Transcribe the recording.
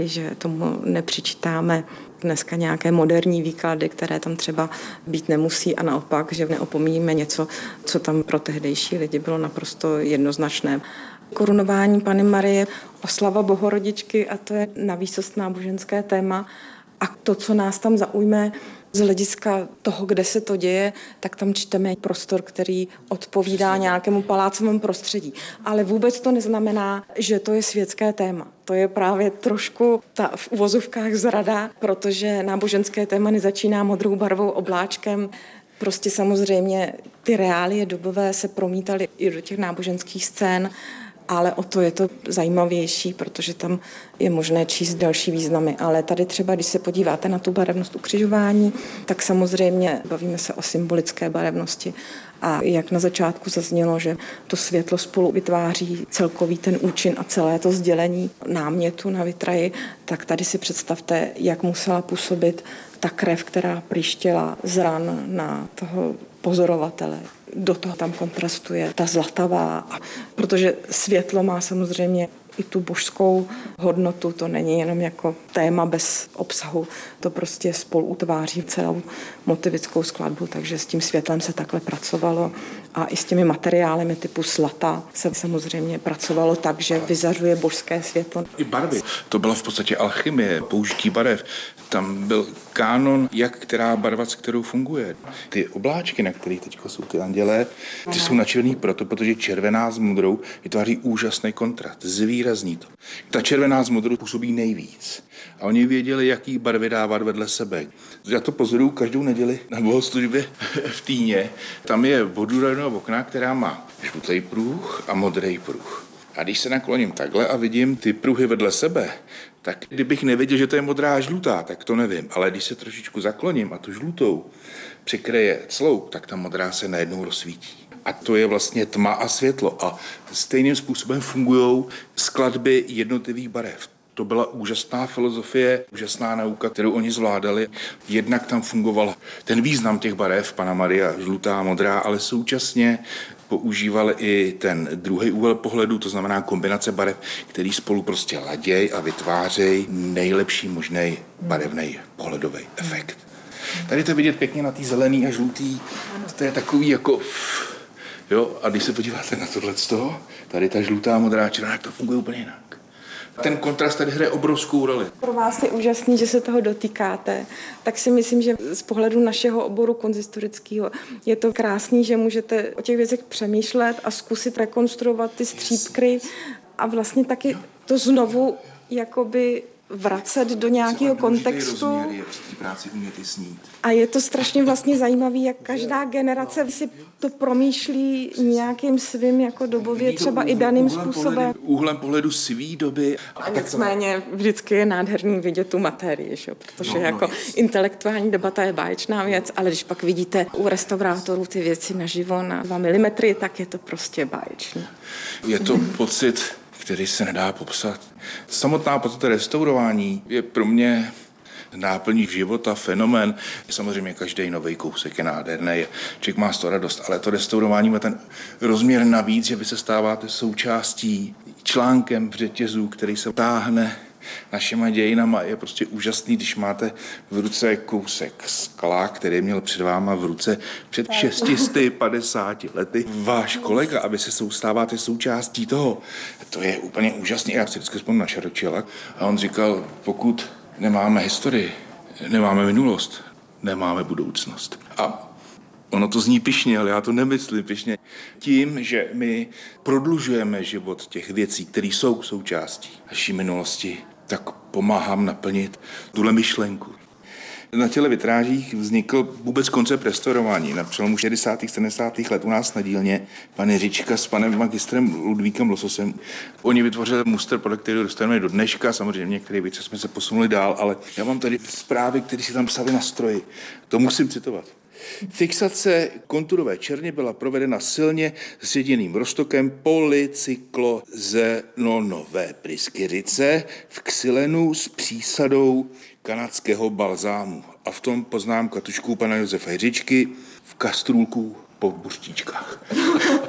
že tomu nepřičítáme dneska nějaké moderní výklady, které tam třeba být nemusí a naopak, že neopomíjíme něco, co tam pro tehdejší lidi bylo naprosto jednoznačné. Korunování Panny Marie, oslava Bohorodičky a to je navýsost náboženské téma a to, co nás tam zaujme z hlediska toho, kde se to děje, tak tam čteme prostor, který odpovídá nějakému palácovému prostředí. Ale vůbec to neznamená, že to je světské téma. To je právě trošku ta v uvozovkách zrada, protože náboženské téma nezačíná modrou barvou obláčkem. Prostě samozřejmě ty reálie dobové se promítaly i do těch náboženských scén, ale o to je to zajímavější, protože tam je možné číst další významy. Ale tady třeba, když se podíváte na tu barevnost ukřižování, tak samozřejmě bavíme se o symbolické barevnosti. A jak na začátku zaznělo, že to světlo spolu vytváří celkový ten účin a celé to sdělení námětu na vitraji, tak tady si představte, jak musela působit ta krev, která pryštěla z ran na toho pozorovatele. Do toho tam kontrastuje ta zlatavá, protože světlo má samozřejmě i tu božskou hodnotu, to není jenom jako téma bez obsahu, to prostě spolu utváří celou motivickou skladbu, takže s tím světlem se takhle pracovalo a i s těmi materiály typu zlata se samozřejmě pracovalo tak, že vyzařuje božské světlo. I barvy, to byla v podstatě alchymie, použití barev. Tam byl kánon, jak která barva s kterou funguje. Ty obláčky, na kterých teď jsou ty andělé, ty jsou načervený proto, protože červená s modrou vytváří úžasný kontrast, zvýrazní to. Ta červená s modrou působí nejvíc. A oni věděli, jaký barvy dávat vedle sebe. Já to pozoruju každou neděli na bohoslužbě v Týně. Tam je vodu okna, která má žlutý pruh a modrý pruh. A když se nakloním takhle a vidím ty pruhy vedle sebe, tak kdybych nevěděl, že to je modrá a žlutá, tak to nevím. Ale když se trošičku zakloním a tu žlutou přikryje clou, tak ta modrá se najednou rozsvítí. A to je vlastně tma a světlo. A stejným způsobem fungují skladby jednotlivých barev. To byla úžasná filozofie, úžasná nauka, kterou oni zvládali. Jednak tam fungoval ten význam těch barev, Panna Maria, žlutá, modrá, ale současně používali i ten druhý úhel pohledu, to znamená kombinace barev, který spolu prostě laděj a vytvářejí nejlepší možný barevný pohledový efekt. Tady to vidět pěkně na té zelený a žlutý, to je takový jako... Jo, a když se podíváte na tohleto, tady ta žlutá, modrá, červená, to funguje úplně jinak. Ten kontrast tady hraje obrovskou roli. Pro vás je úžasný, že se toho dotýkáte, tak si myslím, že z pohledu našeho oboru konzistorického je to krásný, že můžete o těch věcech přemýšlet a zkusit rekonstruovat ty střípkry a vlastně taky to znovu jakoby vracet do nějakého kontextu. A je to strašně vlastně zajímavé, jak každá generace si to promýšlí nějakým svým jako dobově třeba i daným způsobem. Úhlem pohledu svý doby. A nicméně vždycky je nádherný vidět tu materii, že? Protože jako intelektuální debata je báječná věc, ale když pak vidíte u restaurátorů ty věci naživo na 2 mm, tak je to prostě báječné. Je to pocit, který se nedá popsat. Samotná podstata restaurování je pro mě náplní života, fenomén. Samozřejmě každý nový kousek je nádherný, člověk má z toho radost, ale to restaurování má ten rozměr navíc, že vy se stáváte součástí, článkem v řetězu, který se táhne našima dějinama. Je prostě úžasný, když máte v ruce kousek skla, který měl před váma v ruce před 650 lety váš kolega, aby se stáváte součástí toho. To je úplně úžasný. Já si vždycky vzpomínám na Churchilla a on říkal, pokud nemáme historii, nemáme minulost, nemáme budoucnost. A ono to zní pyšně, ale já to nemyslím pyšně. Tím, že my prodlužujeme život těch věcí, které jsou součástí naší minulosti, tak pomáhám naplnit tuhle myšlenku. Na těle vitrážích vznikl vůbec koncept restaurování. Na přelomu 60. 70. let u nás na dílně pan Jiříčka s panem magistrem Ludvíkem Lososem. Oni vytvořili mustr, podle kterého dostaneme do dneška. Samozřejmě některé věci jsme se posunuli dál, ale já mám tady zprávy, které si tam psali na stroji. To musím citovat. Fixace konturové černě byla provedena silně s jediným roztokem polycyklozenonové pryskyřice v xylenu s přísadou kanadského balzámu. A v tom poznám katušku pana Josefa Jiříčky v kastrůlku po buřtíčkách.